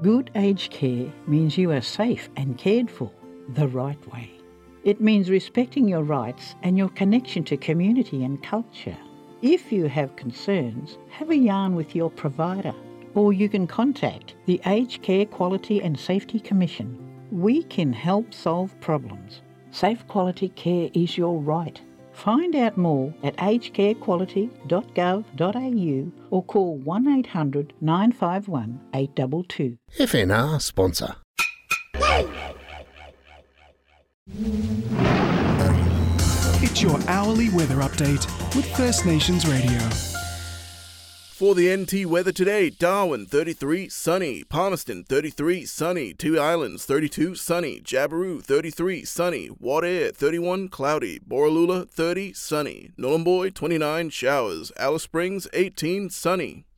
Good aged care means you are safe and cared for the right way. It means respecting your rights and your connection to community and culture. If you have concerns, have a yarn with your provider, or you can contact the Aged Care Quality and Safety Commission. We can help solve problems. Safe quality care is your right. Find out more at agedcarequality.gov.au or call 1800 951 822. FNR sponsor. It's your hourly weather update with First Nations Radio. For the NT weather today, Darwin 33 sunny, Palmerston 33 sunny, Two Islands 32 sunny, Jabiru 33 sunny, Wadair 31 cloudy, Borroloola 30 sunny, Nhulunbuy 29 showers, Alice Springs 18 sunny.